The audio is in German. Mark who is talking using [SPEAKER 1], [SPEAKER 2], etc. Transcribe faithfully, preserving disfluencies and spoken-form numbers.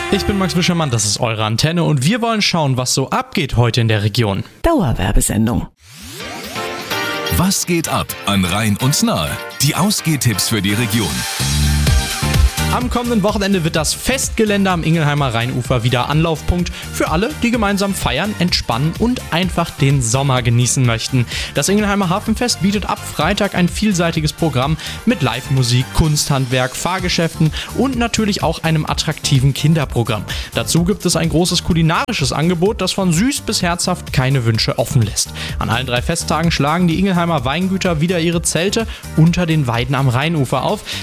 [SPEAKER 1] Ich bin Max Wischermann, das ist eure Antenne und wir wollen schauen, was so abgeht heute in der Region.
[SPEAKER 2] Dauerwerbesendung.
[SPEAKER 3] Was geht ab an Rhein und Nahe? Die Ausgehtipps für die Region.
[SPEAKER 1] Am kommenden Wochenende wird das Festgelände am Ingelheimer Rheinufer wieder Anlaufpunkt für alle, die gemeinsam feiern, entspannen und einfach den Sommer genießen möchten. Das Ingelheimer Hafenfest bietet ab Freitag ein vielseitiges Programm mit Live-Musik, Kunsthandwerk, Fahrgeschäften und natürlich auch einem attraktiven Kinderprogramm. Dazu gibt es ein großes kulinarisches Angebot, das von süß bis herzhaft keine Wünsche offen lässt. An allen drei Festtagen schlagen die Ingelheimer Weingüter wieder ihre Zelte unter den Weiden am Rheinufer auf.